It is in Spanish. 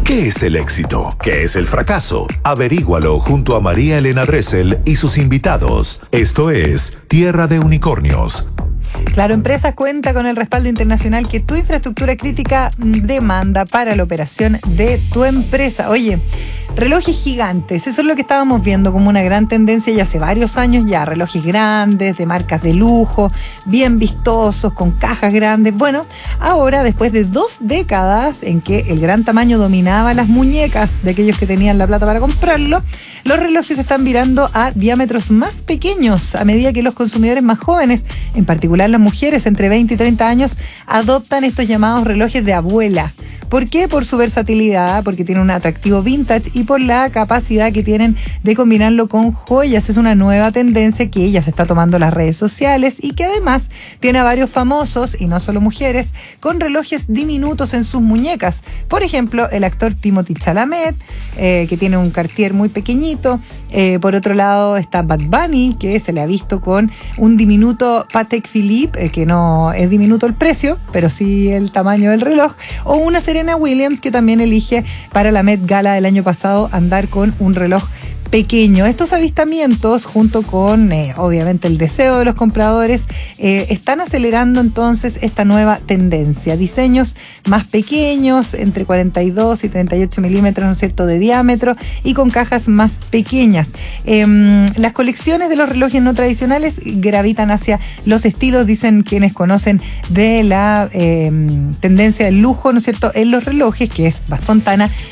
¿Qué es el éxito? ¿Qué es el fracaso? Averígualo junto a María Elena Dressel y sus invitados. Esto es Tierra de Unicornios. Claro Empresas cuenta con el respaldo internacional que tu infraestructura crítica demanda para la operación de tu empresa. Oye, relojes gigantes, eso es lo que estábamos viendo como una gran tendencia ya hace varios años ya. Relojes grandes, de marcas de lujo, bien vistosos, con cajas grandes. Bueno, ahora después de 2 décadas en que el gran tamaño dominaba las muñecas de aquellos que tenían la plata para comprarlo, los relojes se están virando a diámetros más pequeños a medida que los consumidores más jóvenes, en particular las mujeres entre 20 y 30 años, adoptan estos llamados relojes de abuela. ¿Por qué? Por su versatilidad, porque tiene un atractivo vintage y por la capacidad que tienen de combinarlo con joyas. Es una nueva tendencia que ya se está tomando las redes sociales y que además tiene a varios famosos, y no solo mujeres, con relojes diminutos en sus muñecas. Por ejemplo, el actor Timothée Chalamet, que tiene un Cartier muy pequeñito. Por otro lado está Bad Bunny, que se le ha visto con un diminuto Patek Philippe, que no es diminuto el precio, pero sí el tamaño del reloj. O una Serena Williams, que también elige para la Met Gala del año pasado andar con un reloj pequeño. Estos avistamientos, junto con obviamente el deseo de los compradores, están acelerando entonces esta nueva tendencia. Diseños más pequeños, entre 42 y 38 milímetros, ¿no es cierto?, de diámetro, y con cajas más pequeñas. Las colecciones de los relojes no tradicionales gravitan hacia los estilos, dicen quienes conocen de la tendencia del lujo, ¿no es cierto?, en los relojes, que es Bas Fontana,